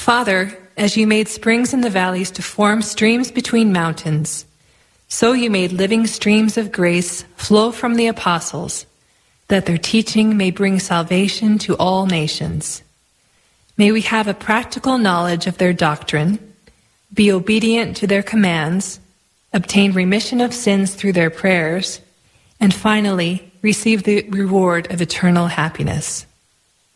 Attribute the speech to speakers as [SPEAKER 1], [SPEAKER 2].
[SPEAKER 1] Father, as you made springs in the valleys to form streams between mountains, so you made living streams of grace flow from the apostles, that their teaching may bring salvation to all nations. May we have a practical knowledge of their doctrine, be obedient to their commands, obtain remission of sins through their prayers, and finally receive the reward of eternal happiness.